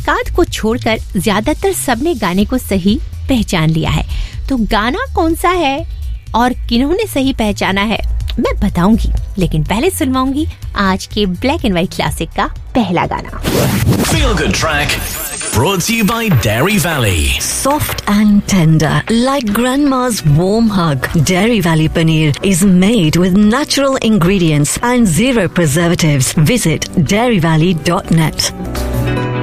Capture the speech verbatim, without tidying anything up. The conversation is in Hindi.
एक आध को छोड़कर ज्यादातर सबने गाने को सही पहचान लिया है। तो गाना कौन सा है और किन्होंने सही पहचाना है मैं बताऊंगी, लेकिन पहले सुनवाऊंगी आज के ब्लैक एंड व्हाइट क्लासिक का पहला गाना। Feel Good Track brought to you by Dairy Valley. Soft and tender, like grandma's warm hug. Dairy Valley paneer is made with natural ingredients and zero preservatives. Visit dairy valley dot net.